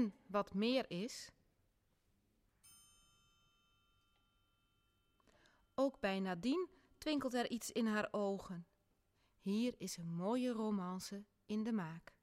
En wat meer is, ook bij Nadine twinkelt er iets in haar ogen. Hier is een mooie romance in de maak.